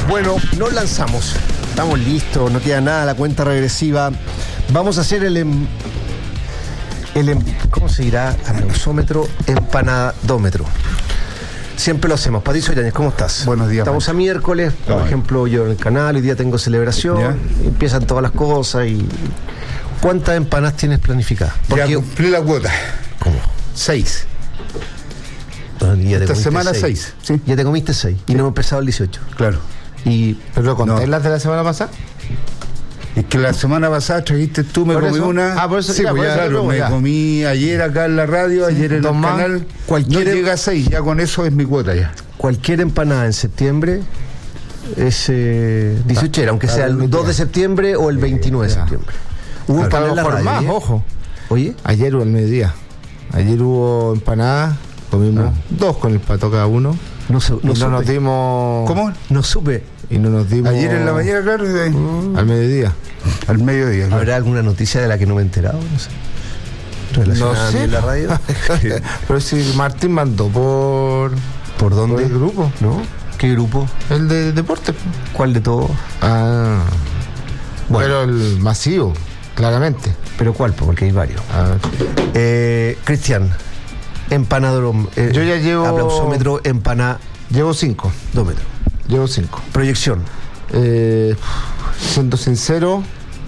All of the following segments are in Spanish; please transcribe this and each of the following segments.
Bueno, nos lanzamos. Estamos listos, no queda nada, la cuenta regresiva. Vamos a hacer ¿cómo se dirá? Aplausómetro, empanadómetro. Siempre lo hacemos. Patricio Yáñez, ¿cómo estás? Buenos días. Estamos a miércoles, por ejemplo, yo en el canal, hoy día tengo celebración, empiezan todas las cosas y... ¿Cuántas empanadas tienes planificadas? Porque... Ya cumplí la cuota. ¿Cómo? 6. Esta semana 6. Sí. Ya te comiste 6 y no hemos empezado el 18. Claro. ¿Pero contáis las de la semana pasada? Es que la semana pasada trajiste tú, me comí una. Por eso, sí, pues claro, me comí ayer acá en la radio, ayer en el canal. No llega a 6, ya con eso es mi cuota ya. Cualquier empanada en septiembre es 18, aunque sea el 2 de septiembre o el 29 de septiembre. Hubo empanadas por más, ojo. Oye. Ayer o al mediodía. Ayer hubo empanadas, comimos 2 con el pato cada uno. No nos dimos. ¿Cómo? No supe. Y no nos dimos. Ayer en la mañana, claro. Al mediodía. Al mediodía. ¿Habrá claro. alguna noticia de la que no me he enterado? No sé. ¿Relacionada en la radio? Pero si Martín mandó ¿Por dónde? Por el grupo, ¿no? ¿Qué grupo? El de deporte. ¿Cuál de todos? Bueno. Pero el masivo, claramente. ¿Pero cuál? Porque hay varios. Cristian, empanadómetro. Yo ya llevo. Aplausómetro, Llevo 5. Llevo 5. Proyección. Siendo sincero,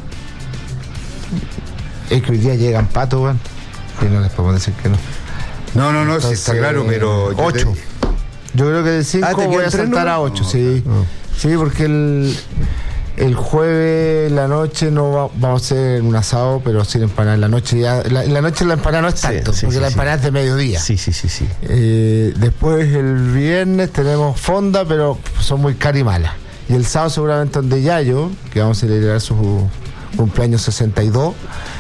es que hoy día llegan patos, weón. Y no les podemos decir que no. No, entonces, sí está claro, pero. 8. Yo creo que de 5 voy a saltar a 8, sí. Sí, porque el jueves, la noche, vamos a hacer un asado, pero sin empanada. En la noche ya. En la noche la empanada no es tanto, porque la empanada es de mediodía. Sí. Después el viernes tenemos fonda, pero son muy caras y malas. Y el sábado seguramente donde Yayo, que vamos a celebrar su cumpleaños 62,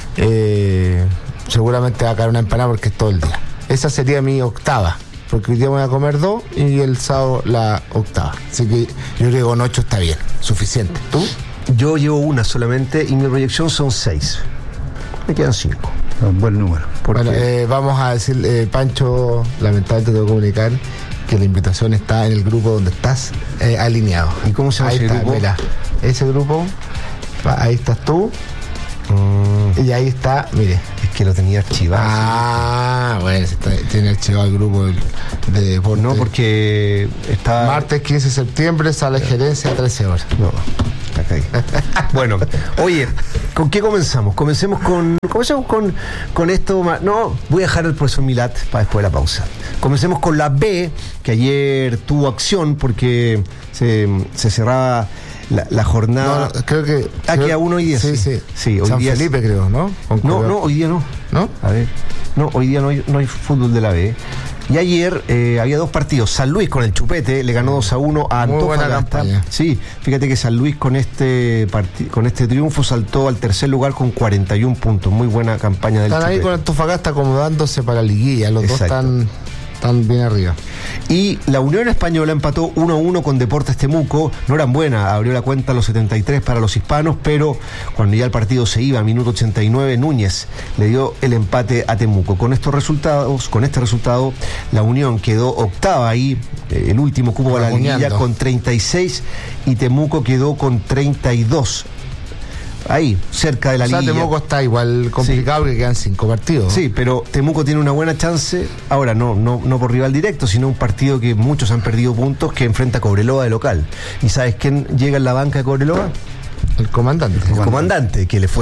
seguramente va a caer una empanada porque es todo el día. Esa sería mi octava, porque hoy día voy a comer 2 y el sábado la octava. Así que yo creo que con 8 está bien, suficiente. ¿Tú? Yo llevo una solamente y mi proyección son 6. Me quedan 5. Un buen número. Bueno, vamos a decir, Pancho, lamentablemente tengo que comunicar que la invitación está en el grupo donde estás alineado. ¿Y cómo se llama ese grupo? Mira, ese grupo, ahí estás tú. Y ahí está, mire. Es que lo tenía archivado. Bueno, tiene archivado el grupo de deporte. No, porque está... Martes 15 de septiembre, sala de gerencia, 13 horas. No, está ahí. Bueno, oye, ¿con qué comenzamos? Comencemos con esto. No, voy a dejar el profesor Milat para después de la pausa. Comencemos con la B, que ayer tuvo acción porque se cerraba la jornada. No, creo que. Queda uno hoy día. Sí, hoy San día Felipe, creo, ¿no? No, hoy día no. ¿No? A ver. No, hoy día no hay fútbol de la B. Y ayer había 2 partidos. San Luis con el Chupete le ganó 2-1 a Antofagasta. Sí, fíjate que San Luis con este triunfo saltó al tercer lugar con 41 puntos. Muy buena campaña del Chupete. Están ahí con Antofagasta acomodándose para la liguilla. Los dos están bien arriba. Y la Unión Española empató 1-1 con Deportes Temuco. No eran buenas, abrió la cuenta a los 73 para los hispanos, pero cuando ya el partido se iba, a minuto 89, Núñez le dio el empate a Temuco. Con este resultado, la Unión quedó octava ahí, el último cupo a la liguilla con 36 y Temuco quedó con 32. Ahí, cerca de la liguilla. Temuco está igual complicado porque quedan 5 partidos. Sí, pero Temuco tiene una buena chance, ahora no por rival directo, sino un partido que muchos han perdido puntos, que enfrenta a Cobreloa de local. ¿Y sabes quién llega en la banca de Cobreloa? El comandante. El comandante, que le fue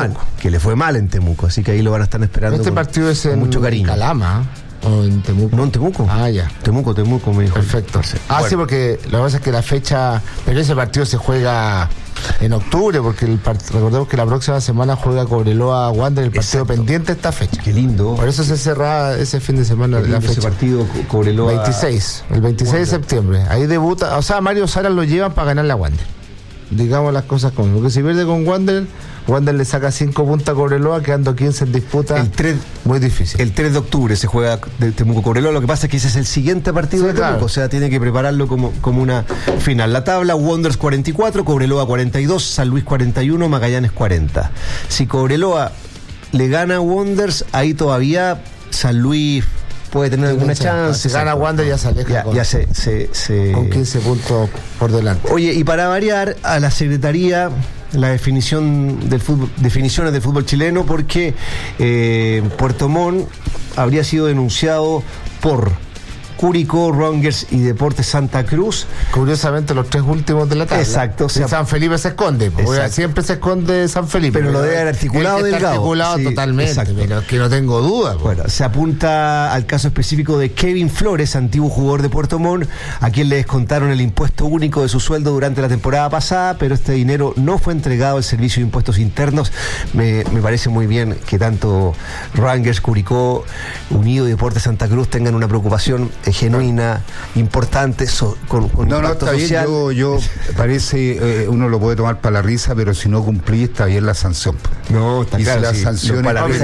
mal en Temuco, así que ahí lo van a estar esperando. Este partido es en mucho cariño. Calama. ¿O en Temuco? No, en Temuco. Ya. Temuco, me dijo. Perfecto. Sí, porque lo que pasa es que la fecha... Pero ese partido se juega en octubre, porque recordemos que la próxima semana juega Cobreloa Wander, el partido pendiente esta fecha. Qué lindo. Por eso se cerraba ese fin de semana la fecha. Ese partido Cobreloa... El 26 de septiembre. Ahí debuta... O sea, Mario Salas lo llevan para ganar la Wander. Digamos las cosas como... Porque si pierde con Wander le saca 5 puntos a Cobreloa, quedando 15 en disputa. Muy difícil. El 3 de octubre se juega de Temuco Cobreloa. Lo que pasa es que ese es el siguiente partido de Temuco. Claro. O sea, tiene que prepararlo como una final. La tabla: Wanderers 44, Cobreloa 42, San Luis 41, Magallanes 40. Si Cobreloa le gana a Wanderers, ahí todavía San Luis puede tener alguna chance. Si gana Wander ya se aleja. Con 15 puntos por delante. Oye, y para variar, a la Secretaría la definiciones del fútbol chileno, porque Puerto Montt habría sido denunciado por Curicó, Rangers y Deportes Santa Cruz. Curiosamente los 3 últimos de la tabla. Exacto. San Felipe se esconde, siempre se esconde San Felipe. Pero lo debe haber articulado Delgado. Articulado totalmente, exacto. Pero que no tengo duda. Bueno, se apunta al caso específico de Kevin Flores, antiguo jugador de Puerto Montt, a quien le descontaron el impuesto único de su sueldo durante la temporada pasada, pero este dinero no fue entregado al Servicio de Impuestos Internos. Me parece muy bien que tanto Rangers, Curicó, Unido y Deportes Santa Cruz tengan una preocupación genuina, importante, con impacto social. Yo parece, uno lo puede tomar para la risa, pero si no cumplí, está bien la sanción. No, está claro. Si la sanción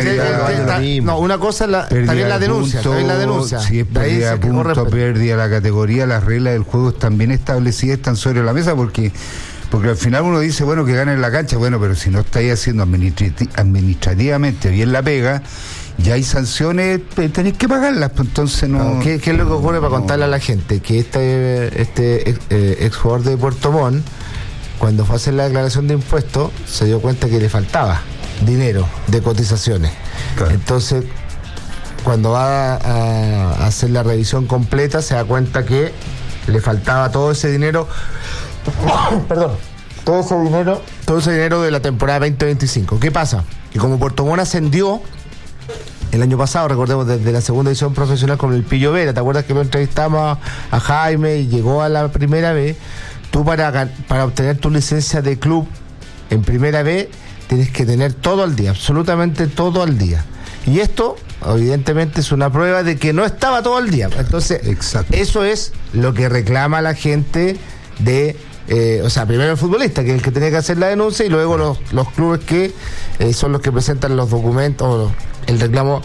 una cosa es también la denuncia. Si es pérdida de punto, pérdida la categoría, las reglas del juego están bien establecidas, están sobre la mesa, porque al final uno dice, bueno, que gane en la cancha, bueno, pero si no estáis haciendo administrativamente bien la pega, ya hay sanciones, tenéis que pagarlas, pues entonces no. ¿Qué es lo que ocurre para contarle a la gente? Que este ex jugador de Puerto Montt, cuando fue a hacer la declaración de impuestos, se dio cuenta que le faltaba dinero de cotizaciones. Claro. Entonces, cuando va a hacer la revisión completa, se da cuenta que le faltaba todo ese dinero. Perdón. Todo ese dinero de la temporada 2025. ¿Qué pasa? Que como Puerto Montt ascendió el año pasado, recordemos, desde la segunda división profesional con el Pillo Vera, ¿te acuerdas que lo entrevistamos a Jaime y llegó a la primera vez? Tú para obtener tu licencia de club en primera vez tienes que tener todo al día, absolutamente todo al día. Y esto, evidentemente, es una prueba de que no estaba todo el día. Entonces, exacto. Eso es lo que reclama la gente de... primero el futbolista, que es el que tenía que hacer la denuncia, y luego los clubes que son los que presentan los documentos, el reclamo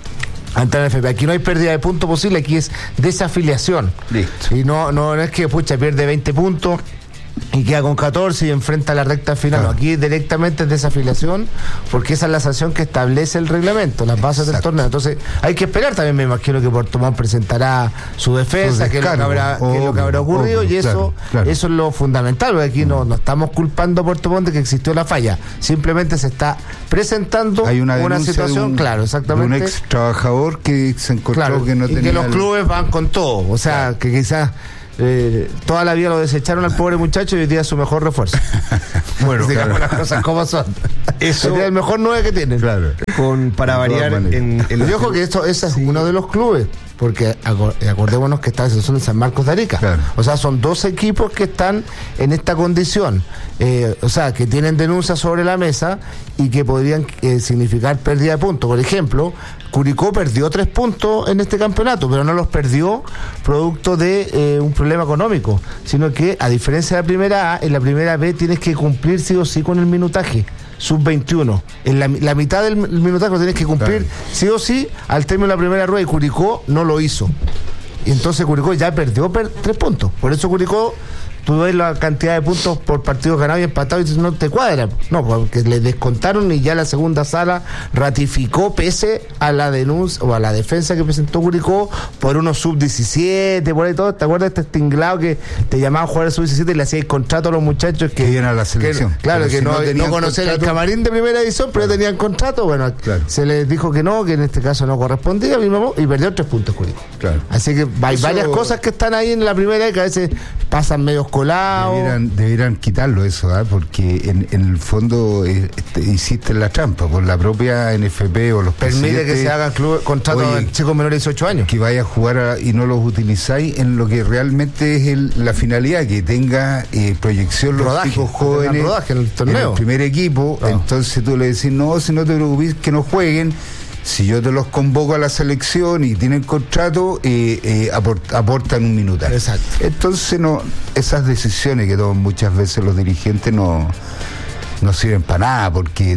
ante la NFP. Aquí no hay pérdida de puntos posible, aquí es desafiliación. Listo. Y no es que pierde 20 puntos y queda con 14 y enfrenta la recta final. No, aquí directamente es desafiliación, porque esa es la sanción que establece el reglamento, las bases del torneo. Entonces hay que esperar. También me imagino que Puerto Montt presentará su defensa, que es lo que habrá ocurrido, y eso es lo fundamental, porque aquí no estamos culpando a Puerto Montt de que existió la falla, simplemente se está presentando una situación, exactamente, de un ex trabajador que se encontró que no tenía, y que los clubes van con todo, o sea, que quizás toda la vida lo desecharon al pobre muchacho y hoy día es su mejor refuerzo. Bueno, digamos las cosas como son. Eso es el mejor 9 que tienen. Claro. Para variar en el ojo que ese es uno de los clubes, porque acordémonos que está en Asociación de San Marcos de Arica. Claro. O sea, son 2 equipos que están en esta condición. O sea, que tienen denuncias sobre la mesa y que podrían significar pérdida de puntos. Por ejemplo, Curicó perdió 3 puntos en este campeonato, pero no los perdió producto de un problema económico, sino que, a diferencia de la primera A, en la primera B tienes que cumplir sí o sí con el minutaje sub-21. En la mitad del minutaje lo tienes que cumplir sí o sí al término de la primera rueda, y Curicó no lo hizo. Y entonces Curicó ya perdió 3 puntos. Por eso Curicó, tú ves la cantidad de puntos por partidos ganados y empatados y no te cuadra. No, porque le descontaron y ya la segunda sala ratificó, pese a la denuncia o a la defensa que presentó Curicó por unos sub-17, por ahí todo. ¿Te acuerdas de este tinglado que te llamaban a jugar sub-17 y le hacíais contrato a los muchachos que iban a la selección? Claro, que no conocían el camarín de primera edición, pero tenían contrato. Bueno, se les dijo que no, que en este caso no correspondía, y perdió 3 puntos Curicó. Claro. Así que hay varias cosas que están ahí en la primera y que a veces pasan medios Debieran quitarlo eso, porque en el fondo hiciste la trampa por la propia NFP o los permite que se hagan contratos de chicos menores de 18 años, que vaya a jugar y no los utilizáis en lo que realmente es la finalidad, que tenga proyección los chicos jóvenes en el torneo, en el primer equipo. Entonces tú le decís, no, si no te preocupes que no jueguen. Si yo te los convoco a la selección y tienen contrato, aportan un minuto. Exacto. Entonces, esas decisiones que toman muchas veces los dirigentes no sirven para nada, porque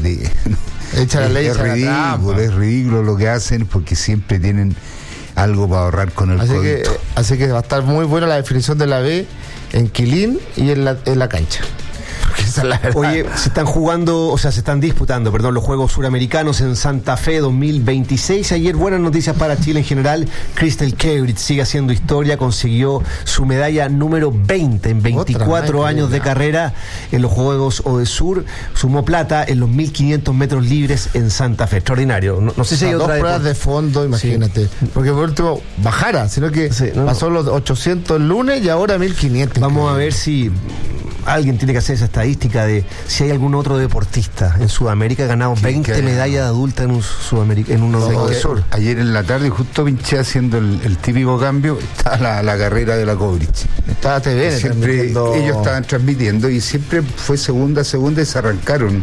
es ridículo lo que hacen, porque siempre tienen algo para ahorrar con el codito. Así que va a estar muy buena la definición de la B en Quilín y en la cancha. Esa es la verdad. Oye, se están disputando, los Juegos Suramericanos en Santa Fe 2026. Ayer buenas noticias para Chile en general. Crystal Kevrich sigue haciendo historia, consiguió su medalla número 20 en 24 años de carrera en los Juegos Odesur. Sumó plata en los 1500 metros libres en Santa Fe. Extraordinario. No sé si hay otra pruebas de fondo, imagínate. Sí. Porque por último bajara, sino que pasó los 800 el lunes y ahora 1500. Vamos a ver si alguien tiene que hacer esa estadística de si hay algún otro deportista en Sudamérica ganado 20 medallas de adulta en un Odesur. Ayer en la tarde justo pinché haciendo el típico cambio, está la carrera de la Kevrich. Estaba TV siempre ellos estaban transmitiendo y siempre fue segunda y se arrancaron.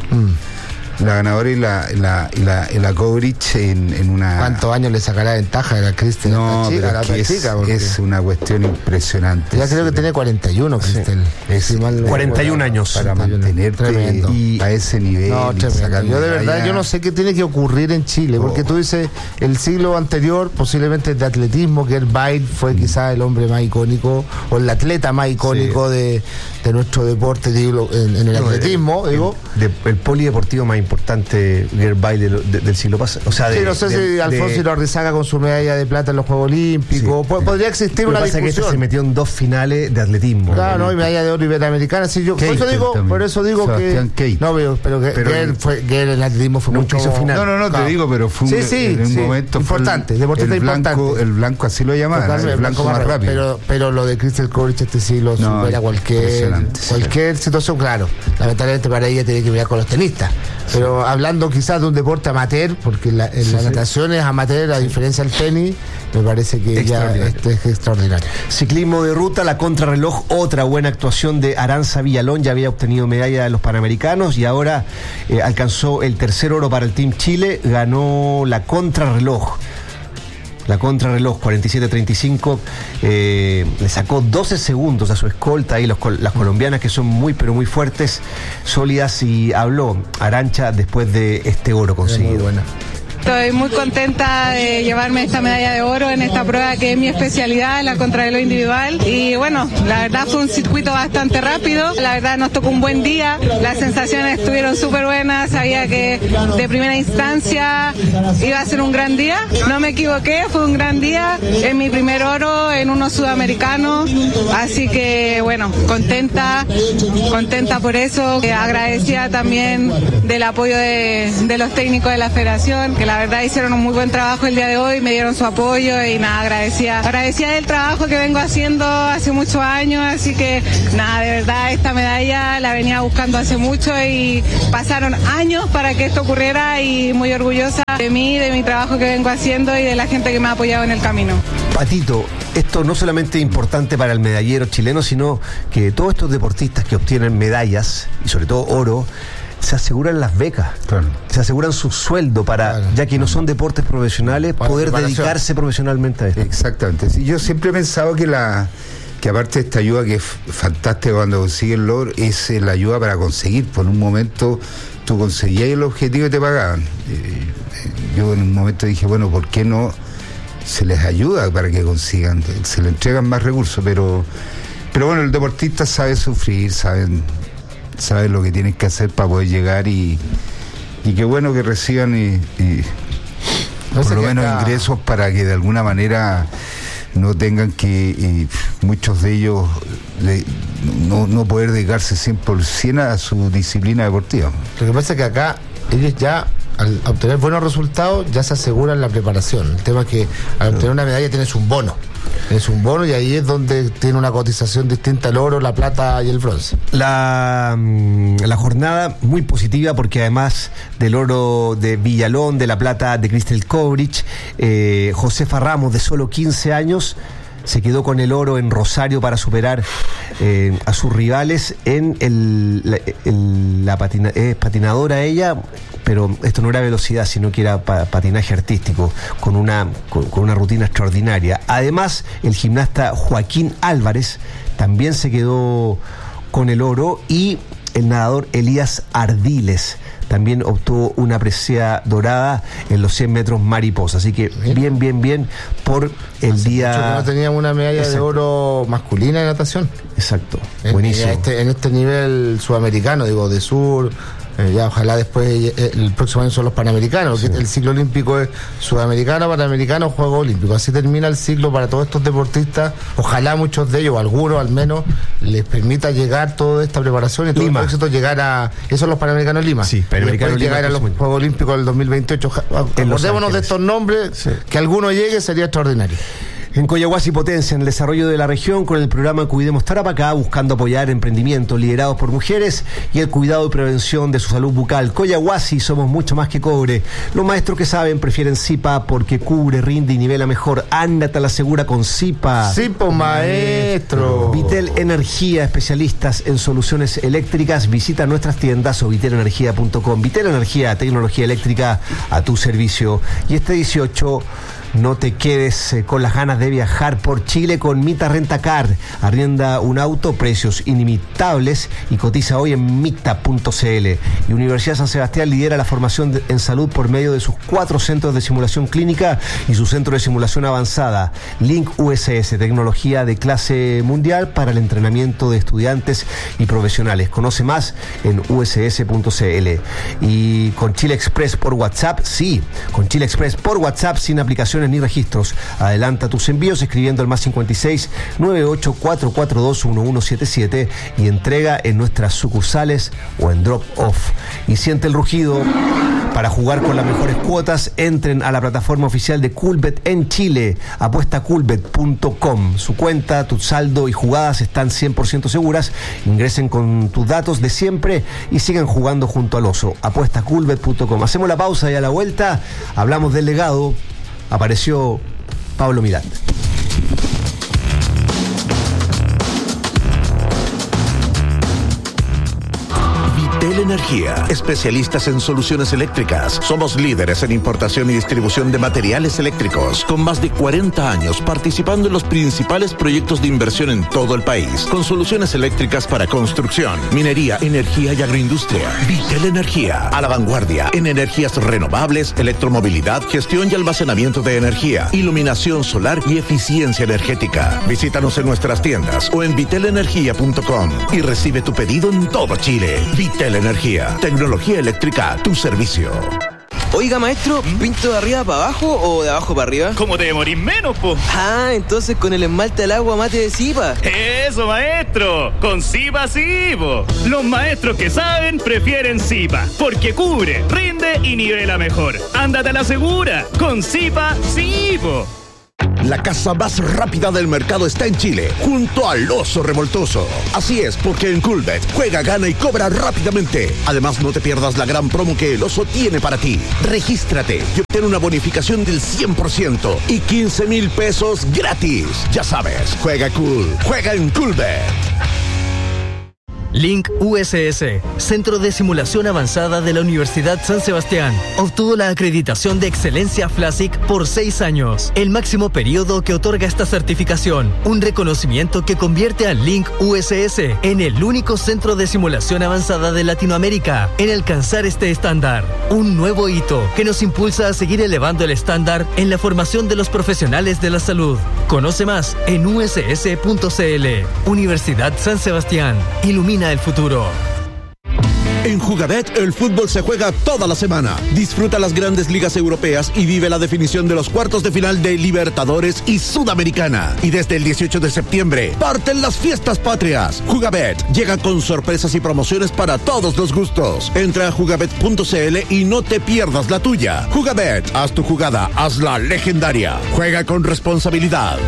La ganadora y la Kevrich en una... ¿Cuántos años le sacará ventaja a la Crystal? No, es una cuestión impresionante. Ya creo que tiene 41, Crystal. Sí. 41 años. Para mantenerte a ese nivel. No, yo de verdad, yo no sé qué tiene que ocurrir en Chile, porque tú dices, el siglo anterior, posiblemente de atletismo, Gerd Weil fue quizás el hombre más icónico, o el atleta más icónico de nuestro deporte, digo, en el atletismo, el polideportivo más importante, Gerd Weil del siglo pasado. No sé si Alfonso Iturrizaga con su medalla de plata en los Juegos Olímpicos. Podría existir una discusión. Pasa que se metió en 2 finales de atletismo. Claro, y medalla de oro iberoamericana. Por eso digo que no veo, pero Gerd el atletismo fue mucho final. No, te digo, pero fue un momento importante, deportista importante. El blanco así lo llamaban, el blanco más rápido. Pero lo de Crystal Kevrich este siglo supera cualquier situación, claro. Lamentablemente para ella tiene que mirar con los tenistas. Pero hablando quizás de un deporte amateur, porque la natación es amateur, a diferencia del tenis, me parece que esto es extraordinario. Ciclismo de ruta, la contrarreloj, otra buena actuación de Aranza Villalón, ya había obtenido medalla de los Panamericanos y ahora alcanzó el tercer oro para el Team Chile, ganó la contrarreloj 47-35, le sacó 12 segundos a su escolta ahí las colombianas, que son muy pero muy fuertes, sólidas, y habló Arancha después de este oro conseguido. Muy buena. Estoy muy contenta de llevarme esta medalla de oro en esta prueba que es mi especialidad, la contrarreloj individual. Y bueno, la verdad fue un circuito bastante rápido, la verdad nos tocó un buen día, las sensaciones estuvieron súper buenas, sabía que de primera instancia iba a ser un gran día. No me equivoqué, fue un gran día, es mi primer oro en uno sudamericano, así que bueno, contenta por eso, agradecida también del apoyo de los técnicos de la federación, que la verdad hicieron un muy buen trabajo el día de hoy, me dieron su apoyo y nada, agradecida del trabajo que vengo haciendo hace muchos años, así que nada, de verdad esta medalla la venía buscando hace mucho y pasaron años para que esto ocurriera y muy orgullosa de mí, de mi trabajo que vengo haciendo y de la gente que me ha apoyado en el camino. Patito, esto no solamente es importante para el medallero chileno, sino que todos estos deportistas que obtienen medallas y sobre todo oro, se aseguran las becas, se aseguran su sueldo ya que no son deportes profesionales, poder dedicarse profesionalmente a esto. Exactamente. Sí, yo siempre he pensado que aparte de esta ayuda que es fantástica cuando consigues el logro, es la ayuda para conseguir. Por un momento tú conseguías el objetivo y te pagaban. Yo en un momento dije, bueno, ¿por qué no se les ayuda para que consigan? Se les entregan más recursos, pero bueno, el deportista sabe sufrir, saben lo que tienen que hacer para poder llegar y qué bueno que reciban y por lo menos ingresos para que de alguna manera no tengan que muchos de ellos no poder dedicarse 100% a su disciplina deportiva. Lo que pasa es que acá ellos ya al obtener buenos resultados ya se aseguran la preparación. El tema es que al obtener una medalla tienes un bono. Y ahí es donde tiene una cotización distinta el oro, la plata y el bronce. La jornada muy positiva porque además del oro de Villalón, de la plata de Crystal Kevrich, Josefa Ramos, de solo 15 años, se quedó con el oro en Rosario para superar a sus rivales en la patinadora ella, pero esto no era velocidad, sino que era patinaje artístico, con una rutina extraordinaria. Además, el gimnasta Joaquín Álvarez también se quedó con el oro y el nadador Elías Ardiles también obtuvo una presea dorada en los 100 metros mariposa. Así que bien por el día... Mucho que no teníamos una medalla de oro masculina de natación. Exacto, buenísimo. En este nivel sudamericano, digo, de sur... ya ojalá después el próximo año son los Panamericanos, porque el ciclo olímpico es sudamericano, panamericano, Juegos Olímpicos. Así termina el ciclo para todos estos deportistas. Ojalá muchos de ellos, o algunos al menos, les permita llegar toda esta preparación y todo el éxito llegar a... Esos son los Panamericanos Lima. Sí, Panamericanos Lima, llegar a los Juegos Olímpicos del 2028. Acordémonos de estos nombres, que alguno llegue sería extraordinario. En Coyahuasi potencia en el desarrollo de la región con el programa Cuidemos Tarapacá, buscando apoyar emprendimientos liderados por mujeres y el cuidado y prevención de su salud bucal. Coyahuasi, somos mucho más que cobre. Los maestros que saben prefieren Zipa porque cubre, rinde y nivela mejor. Ándate a la segura con Zipa. Zipa, maestro. Vitel Energía, especialistas en soluciones eléctricas. Visita nuestras tiendas o vitelenergia.com. Vitel Energía, tecnología eléctrica a tu servicio. Y este 18... no te quedes con las ganas de viajar por Chile con Mita Rentacar. Arrienda un auto, precios inimitables y cotiza hoy en mita.cl. Y Universidad San Sebastián lidera la formación en salud por medio de sus 4 centros de simulación clínica y su centro de simulación avanzada. Link USS, tecnología de clase mundial para el entrenamiento de estudiantes y profesionales. Conoce más en uss.cl. Y con Chile Express por WhatsApp, sí, con Chile Express por WhatsApp sin aplicaciones ni registros. Adelanta tus envíos escribiendo al +56 98 442 1177 y entrega en nuestras sucursales o en drop off. Y siente el rugido. Para jugar con las mejores cuotas, entren a la plataforma oficial de Coolbet en Chile, apuestacoolbet.com. Su cuenta, tu saldo y jugadas están 100% seguras. Ingresen con tus datos de siempre y sigan jugando junto al oso. Apuestacoolbet.com. Hacemos la pausa y a la vuelta hablamos del legado. Apareció Pablo Miranda. Vitel Energía, especialistas en soluciones eléctricas. Somos líderes en importación y distribución de materiales eléctricos, con más de 40 años participando en los principales proyectos de inversión en todo el país, con soluciones eléctricas para construcción, minería, energía y agroindustria. Vitel Energía, a la vanguardia en energías renovables, electromovilidad, gestión y almacenamiento de energía, iluminación solar y eficiencia energética. Visítanos en nuestras tiendas o en vitelenergia.com y recibe tu pedido en todo Chile. Vitel Energía, tecnología eléctrica a tu servicio. Oiga, maestro, ¿pinto de arriba para abajo o de abajo para arriba? ¿Cómo te demorís menos, po? Ah, entonces con el esmalte al agua mate de Zipa. ¡Eso, maestro! ¡Con Zipa sí, po! Los maestros que saben prefieren Zipa, porque cubre, rinde y nivela mejor. ¡Ándate a la segura! ¡Con Zipa sí, po! La casa más rápida del mercado está en Chile, junto al Oso Revoltoso. Así es, porque en Coolbet juega, gana y cobra rápidamente. Además, no te pierdas la gran promo que el Oso tiene para ti. Regístrate y obtén una bonificación del 100% y 15,000 pesos gratis. Ya sabes, juega cool, juega en Coolbet. Link USS, Centro de Simulación Avanzada de la Universidad San Sebastián, obtuvo la acreditación de excelencia FLASIC por 6 años, el máximo periodo que otorga esta certificación, un reconocimiento que convierte a Link USS en el único centro de simulación avanzada de Latinoamérica en alcanzar este estándar, un nuevo hito que nos impulsa a seguir elevando el estándar en la formación de los profesionales de la salud. Conoce más en uss.cl. Universidad San Sebastián, ilumina el futuro. En Jugabet, el fútbol se juega toda la semana. Disfruta las grandes ligas europeas y vive la definición de los cuartos de final de Libertadores y Sudamericana. Y desde el 18 de septiembre, parten las fiestas patrias. Jugabet llega con sorpresas y promociones para todos los gustos. Entra a jugabet.cl y no te pierdas la tuya. Jugabet, haz tu jugada, hazla legendaria. Juega con responsabilidad.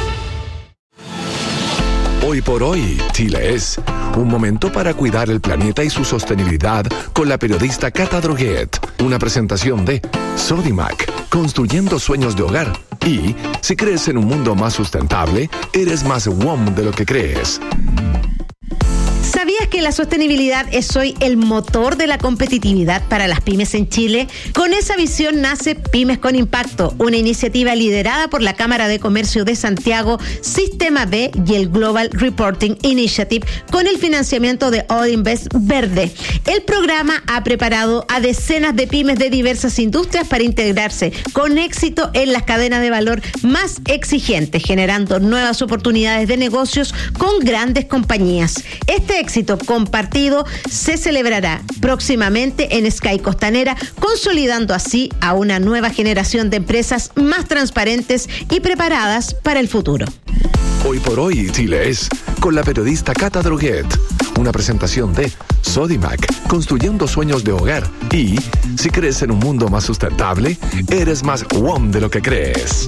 Hoy por hoy, Chile es un momento para cuidar el planeta y su sostenibilidad con la periodista Cata Droguet. Una presentación de Sodimac, construyendo sueños de hogar. Y si crees en un mundo más sustentable, eres más WOM de lo que crees. ¿Sabías que la sostenibilidad es hoy el motor de la competitividad para las pymes en Chile? Con esa visión nace Pymes con Impacto, una iniciativa liderada por la Cámara de Comercio de Santiago, Sistema B y el Global Reporting Initiative, con el financiamiento de All Invest Verde. El programa ha preparado a decenas de pymes de diversas industrias para integrarse con éxito en las cadenas de valor más exigentes, generando nuevas oportunidades de negocios con grandes compañías. Este éxito compartido se celebrará próximamente en Sky Costanera, consolidando así a una nueva generación de empresas más transparentes y preparadas para el futuro. Hoy por hoy, Chile es con la periodista Cata Droguet. Una presentación de Sodimac, construyendo sueños de hogar. Y si crees en un mundo más sustentable, eres más WOM de lo que crees.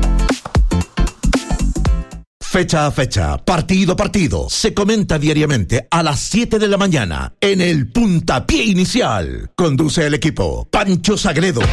Fecha a fecha, partido a partido, se comenta diariamente a las 7 de la mañana en el Puntapié Inicial. Conduce el equipo Pancho Sagredo.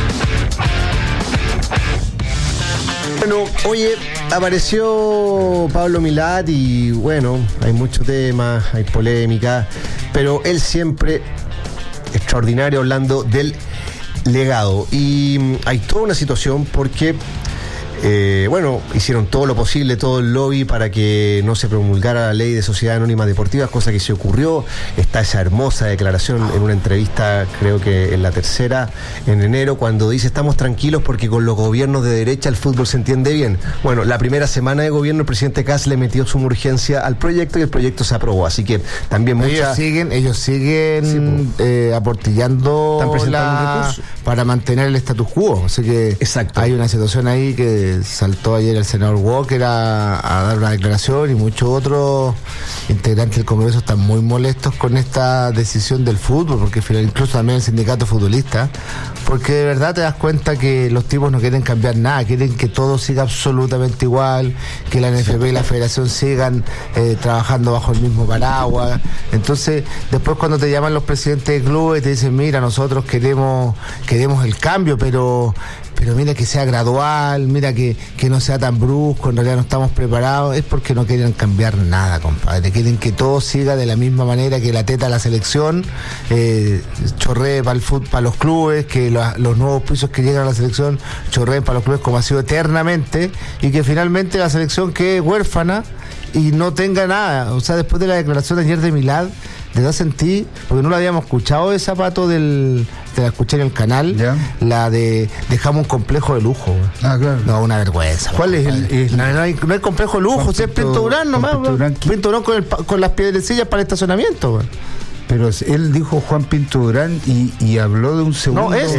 Bueno, oye, apareció Pablo Milad y bueno, hay mucho tema, hay polémica, pero él siempre extraordinario hablando del legado. Y hay toda una situación porque hicieron todo lo posible, todo el lobby para que no se promulgara la ley de sociedades anónimas deportivas, cosa que se ocurrió. Está esa hermosa declaración en una entrevista, creo que en la tercera, en enero, cuando dice: estamos tranquilos porque con los gobiernos de derecha el fútbol se entiende bien. Bueno, la primera semana de gobierno el presidente Kast le metió suma urgencia al proyecto y el proyecto se aprobó, así que también ellos siguen aportillando para mantener el status quo, así que exacto. Hay una situación ahí que saltó ayer el senador Walker a dar una declaración, y muchos otros integrantes del Congreso están muy molestos con esta decisión del fútbol, porque incluso también el sindicato futbolista, porque de verdad te das cuenta que los tipos no quieren cambiar nada, quieren que todo siga absolutamente igual, que la NFP y la Federación sigan trabajando bajo el mismo paraguas. Entonces después cuando te llaman los presidentes de clubes y te dicen: mira, nosotros queremos el cambio, pero mira que sea gradual, mira que no sea tan brusco, en realidad no estamos preparados, es porque no quieren cambiar nada, compadre. Quieren que todo siga de la misma manera, que la teta a la selección chorree para el fútbol, para los clubes, que los nuevos pisos que llegan a la selección chorreen para los clubes como ha sido eternamente, y que finalmente la selección quede huérfana y no tenga nada. O sea, después de la declaración de ayer de Milad, de verdad sentí, porque no lo habíamos escuchado, ese Pato te la escuché en el canal, ¿ya? La de dejamos un complejo de lujo. Ah, claro. No, una vergüenza. ¿Cuál es no hay complejo de lujo, si es Pinto Durán nomás. Pinto Durán con las piedrecillas para el estacionamiento, güey. Pero él dijo Juan Pinto Durán y habló de un segundo. El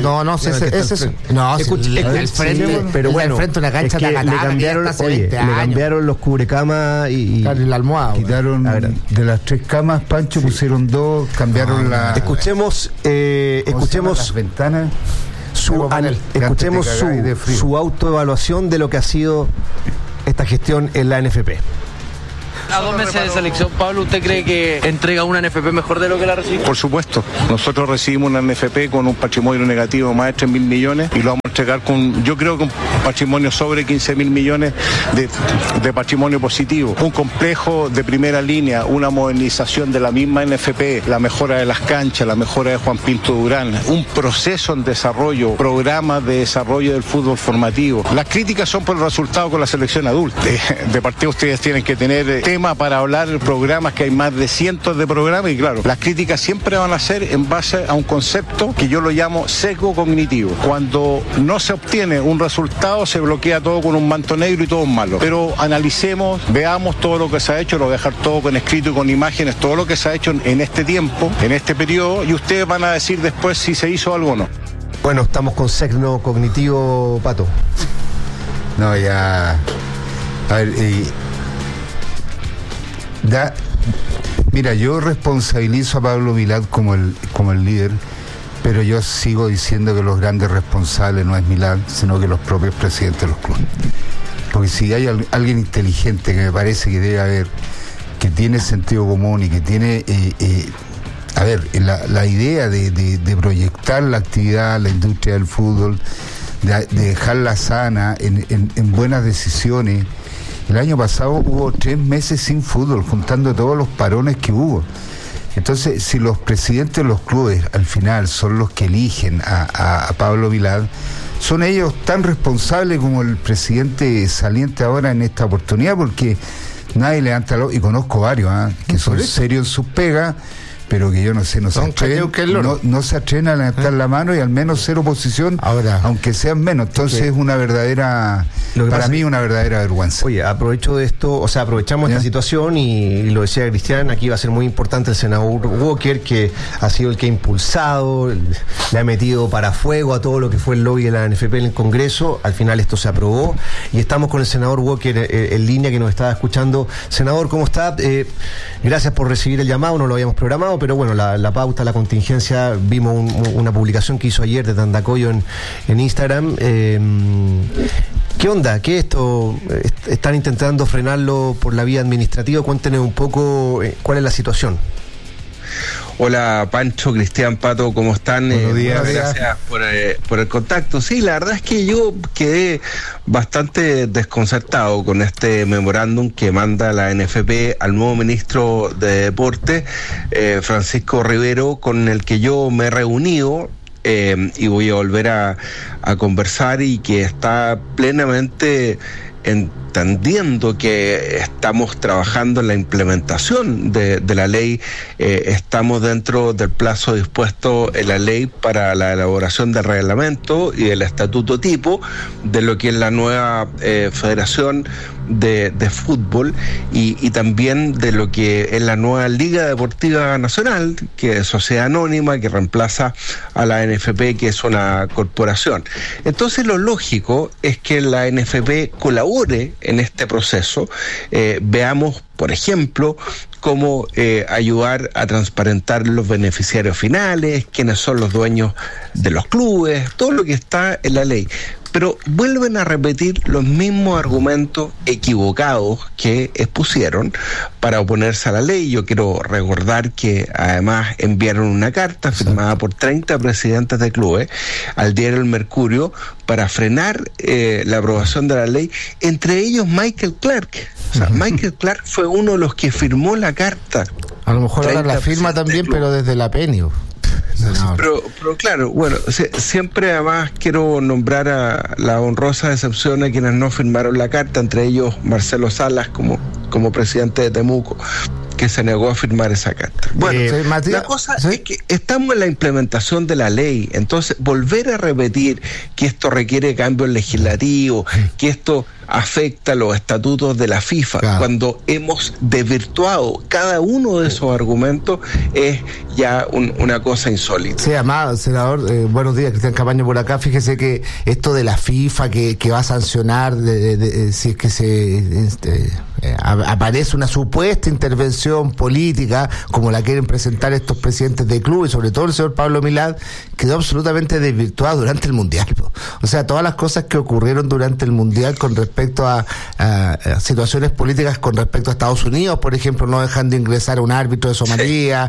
frente, pero bueno, el frente una cancha es que le cambiaron los cubrecamas y la almohada. Quitaron de las 3 camas, Pancho, pusieron 2, cambiaron la. Escuchemos las ventanas. Escuchemos su autoevaluación de lo que ha sido esta gestión en la NFP. A 2 meses de selección, Pablo, ¿usted cree que entrega una NFP mejor de lo que la recibió? Por supuesto. Nosotros recibimos una NFP con un patrimonio negativo más de 3.000 millones y lo vamos a entregar yo creo que un patrimonio sobre 15.000 millones de patrimonio positivo. Un complejo de primera línea, una modernización de la misma NFP, la mejora de las canchas, la mejora de Juan Pinto Durán, un proceso en desarrollo, programas de desarrollo del fútbol formativo. Las críticas son por el resultado con la selección adulta. De partida ustedes tienen que tener tema para hablar de programas, que hay más de cientos de programas, y claro, las críticas siempre van a ser en base a un concepto que yo lo llamo sesgo cognitivo. Cuando no se obtiene un resultado, se bloquea todo con un manto negro y todo es malo. Pero analicemos, veamos todo lo que se ha hecho, lo voy a dejar todo con escrito y con imágenes, todo lo que se ha hecho en este tiempo, en este periodo, y ustedes van a decir después si se hizo algo o no. Bueno, estamos con sesgo cognitivo, Pato. No, ya. A ver, mira, yo responsabilizo a Pablo Milad como el líder, pero yo sigo diciendo que los grandes responsables no es Milad, sino que los propios presidentes de los clubes. Porque si hay alguien inteligente, que me parece que debe haber, que tiene sentido común y que tiene la idea de proyectar la actividad, la industria del fútbol, de dejarla sana en buenas decisiones El año pasado hubo 3 meses sin fútbol, juntando todos los parones que hubo. Entonces, si los presidentes de los clubes al final son los que eligen a Pablo Milad, son ellos tan responsables como el presidente saliente ahora en esta oportunidad, porque nadie levanta y conozco varios que son serios en sus pegas, pero que yo no sé, no se atreven a levantar la mano y al menos ser oposición, ahora, aunque sean menos. Entonces es una verdadera, para mí una verdadera vergüenza. Oye, aprovecho de esto, o sea, aprovechamos esta situación y lo decía Cristian, aquí va a ser muy importante el senador Walker, que ha sido el que ha impulsado, le ha metido para fuego a todo lo que fue el lobby de la NFP en el Congreso. Al final esto se aprobó y estamos con el senador Walker en línea, que nos estaba escuchando. Senador, ¿cómo está? Gracias por recibir el llamado, no lo habíamos programado, pero bueno, la pauta, la contingencia, vimos una publicación que hizo ayer de Tandacoyo en Instagram. ¿Qué onda? ¿Qué es esto? ¿Están intentando frenarlo por la vía administrativa? Cuéntenos un poco cuál es la situación. Hola Pancho, Cristian, Pato, ¿cómo están? Buenos días. Gracias por el contacto. Sí, la verdad es que yo quedé bastante desconcertado con este memorándum que manda la NFP al nuevo ministro de Deporte, Francisco Rivero, con el que yo me he reunido y voy a volver a conversar, y que está plenamente entendiendo que estamos trabajando en la implementación de la ley. Estamos dentro del plazo dispuesto en la ley para la elaboración del reglamento y del estatuto tipo de lo que es la nueva federación de fútbol, y también de lo que es la nueva Liga Deportiva Nacional, que es sociedad anónima, que reemplaza a la NFP, que es una corporación. Entonces lo lógico es que la NFP colabore en este proceso. Veamos, por ejemplo, cómo ayudar a transparentar los beneficiarios finales, quiénes son los dueños de los clubes, todo lo que está en la ley. Pero vuelven a repetir los mismos argumentos equivocados que expusieron para oponerse a la ley. Yo quiero recordar que además enviaron una carta firmada por 30 presidentes de clubes al diario El Mercurio para frenar la aprobación de la ley, entre ellos Michael Clark. O sea, Michael Clark fue uno de los que firmó la carta. A lo mejor ahora la firma también, pero desde la PENIO. Pero claro, bueno, siempre además quiero nombrar a la honrosa excepción a quienes no firmaron la carta, entre ellos Marcelo Salas como presidente de Temuco, que se negó a firmar esa carta. Bueno, la cosa es que estamos en la implementación de la ley, entonces volver a repetir que esto requiere cambios legislativos, que esto afecta los estatutos de la FIFA, cuando hemos desvirtuado cada uno de esos argumentos, es ya una cosa insólita. Sí, amado senador, buenos días, Cristian Camaño por acá. Fíjese que esto de la FIFA que va a sancionar si es que aparece una supuesta intervención política como la quieren presentar estos presidentes de club, y sobre todo el señor Pablo Milad, quedó absolutamente desvirtuado durante el Mundial. O sea, todas las cosas que ocurrieron durante el Mundial con respecto a situaciones políticas con respecto a Estados Unidos, por ejemplo, no dejando ingresar a un árbitro de Somalia,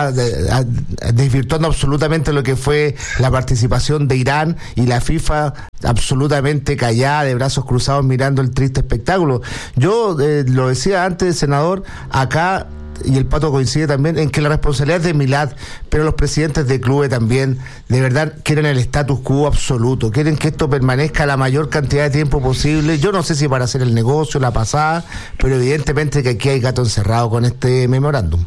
desvirtuando absolutamente lo que fue la participación de Irán, y la FIFA absolutamente callada, de brazos cruzados, mirando el triste espectáculo. Yo lo decía antes, senador, acá, y el Pato coincide también en que la responsabilidad es de Milad, pero los presidentes de clubes también de verdad quieren el status quo absoluto, quieren que esto permanezca la mayor cantidad de tiempo posible. Yo no sé si para hacer el negocio, la pasada, pero evidentemente que aquí hay gato encerrado con este memorándum.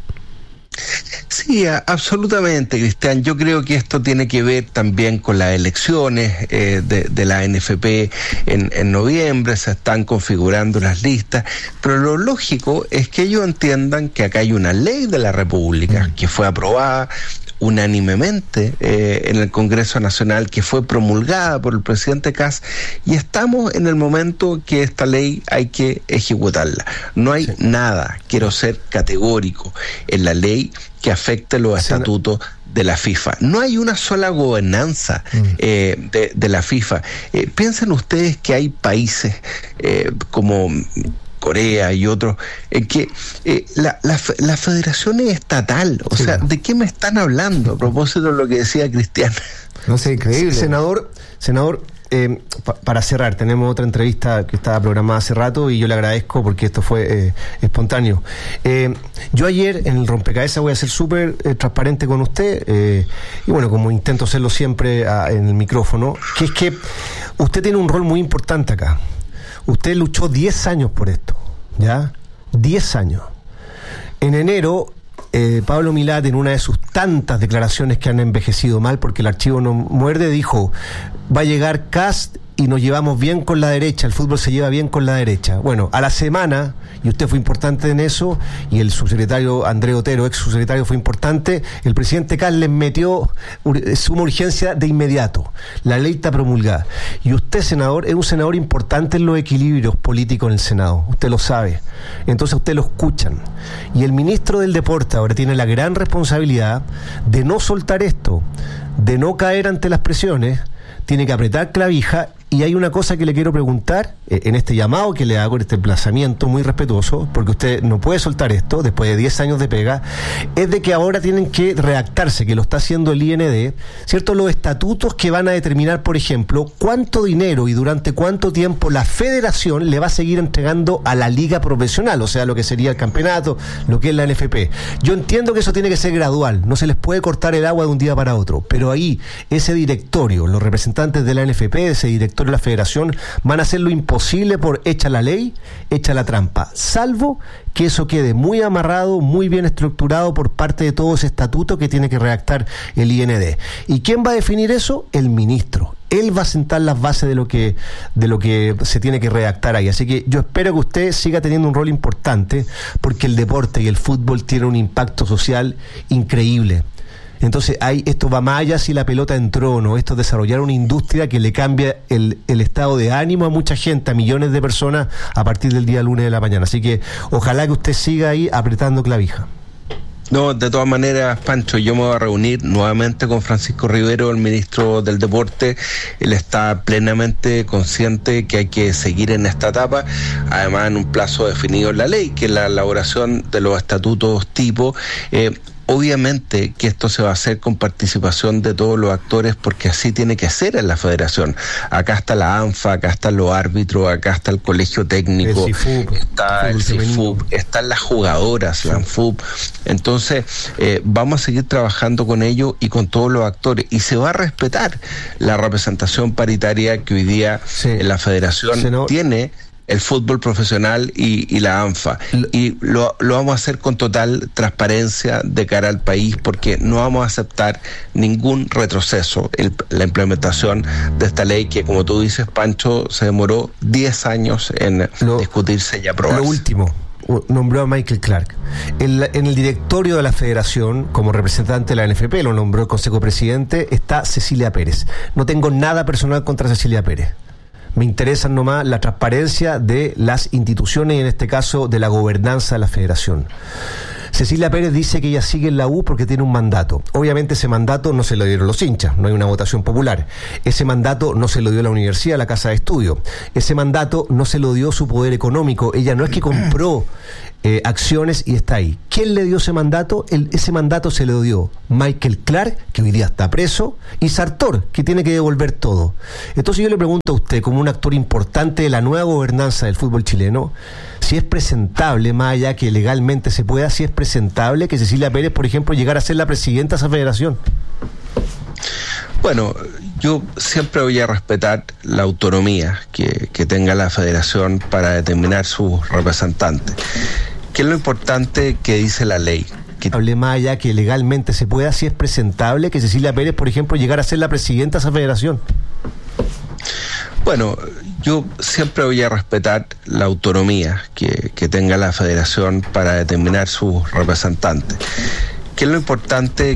Sí, absolutamente, Cristian. Yo creo que esto tiene que ver también con las elecciones de la NFP en noviembre. Se están configurando las listas, pero lo lógico es que ellos entiendan que acá hay una ley de la República que fue aprobada unánimemente en el Congreso Nacional, que fue promulgada por el presidente Kast, y estamos en el momento que esta ley hay que ejecutarla. No hay nada, quiero ser categórico, en la ley que afecte los estatutos de la FIFA. No hay una sola gobernanza de la FIFA. Piensen ustedes que hay países como Corea y otros, en que la federación es estatal. O sea, ¿de qué me están hablando? A propósito de lo que decía Cristian. No sé, increíble. Senador, para cerrar, tenemos otra entrevista que estaba programada hace rato y yo le agradezco porque esto fue espontáneo. Yo ayer en el rompecabezas voy a ser súper transparente con usted y bueno, como intento hacerlo siempre en el micrófono, que es que usted tiene un rol muy importante acá. Usted luchó 10 años por esto, ¿ya? 10 años. En enero, Pablo Milat, en una de sus tantas declaraciones que han envejecido mal, porque el archivo no muerde, dijo: va a llegar Kast y nos llevamos bien con la derecha, el fútbol se lleva bien con la derecha. Bueno, a la semana, y usted fue importante en eso, y el subsecretario André Otero, ex subsecretario, fue importante, el presidente Kast les metió suma urgencia de inmediato. La ley está promulgada. Y usted, senador, es un senador importante en los equilibrios políticos en el Senado, usted lo sabe. Entonces usted lo escuchan. Y el ministro del Deporte ahora tiene la gran responsabilidad de no soltar esto, de no caer ante las presiones, tiene que apretar clavija. Y hay una cosa que le quiero preguntar en este llamado que le hago, en este emplazamiento muy respetuoso, porque usted no puede soltar esto después de 10 años de pega, es de que ahora tienen que redactarse, que lo está haciendo el IND, ¿cierto? Los estatutos que van a determinar, por ejemplo, cuánto dinero y durante cuánto tiempo la federación le va a seguir entregando a la liga profesional, o sea, lo que sería el campeonato, lo que es la NFP. Yo entiendo que eso tiene que ser gradual, no se les puede cortar el agua de un día para otro, pero ahí ese directorio, los representantes de la NFP, ese directorio de la federación, van a hacer lo imposible por hecha la ley, hecha la trampa, salvo que eso quede muy amarrado, muy bien estructurado por parte de todo ese estatuto que tiene que redactar el IND. ¿Y quién va a definir eso? El ministro. Él va a sentar las bases de lo que se tiene que redactar ahí. Así que yo espero que usted siga teniendo un rol importante, porque el deporte y el fútbol tienen un impacto social increíble. Entonces esto va más allá si la pelota entró o no, esto es desarrollar una industria que le cambia el estado de ánimo a mucha gente, a millones de personas a partir del día lunes de la mañana. Así que ojalá que usted siga ahí apretando clavija. No, de todas maneras, Pancho, yo me voy a reunir nuevamente con Francisco Rivero, el ministro del Deporte. Él está plenamente consciente que hay que seguir en esta etapa, además en un plazo definido en la ley, que es la elaboración de los estatutos tipo. Obviamente que esto se va a hacer con participación de todos los actores, porque así tiene que ser en la federación. Acá está la ANFA, acá están los árbitros, acá está el colegio técnico, está el CIFUB, están las jugadoras, la ANFUB. Entonces vamos a seguir trabajando con ellos y con todos los actores, y se va a respetar la representación paritaria que hoy día en la federación tiene el fútbol profesional y la ANFA, y lo vamos a hacer con total transparencia de cara al país, porque no vamos a aceptar ningún retroceso en la implementación de esta ley que, como tú dices, Pancho, se demoró 10 años en discutirse y aprobarse. Lo último, nombró a Michael Clark en el directorio de la federación como representante de la NFP, lo nombró el Consejo Presidente, está Cecilia Pérez. No tengo nada personal contra Cecilia Pérez. Me interesa nomás la transparencia de las instituciones y en este caso de la gobernanza de la federación. Cecilia Pérez dice que ella sigue en la U porque tiene un mandato. Obviamente ese mandato no se lo dieron los hinchas, no hay una votación popular. Ese mandato no se lo dio la universidad, la casa de estudio. Ese mandato no se lo dio su poder económico. Ella no es que compró acciones y está ahí. ¿Quién le dio ese mandato? Ese mandato se lo dio Michael Clark, que hoy día está preso, y Sartor, que tiene que devolver todo. Entonces yo le pregunto a usted, como un actor importante de la nueva gobernanza del fútbol chileno, si es presentable, más allá que legalmente se pueda, si es presentable que Cecilia Pérez, por ejemplo, llegara a ser la presidenta de esa federación. Bueno, yo siempre voy a respetar la autonomía que tenga la federación para determinar sus representantes. ¿Qué es lo importante que dice la ley? Hable más allá que legalmente se pueda, si es presentable que Cecilia Pérez, por ejemplo, llegara a ser la presidenta de esa federación. Bueno, yo siempre voy a respetar la autonomía que tenga la federación para determinar sus representantes. ¿Qué es lo importante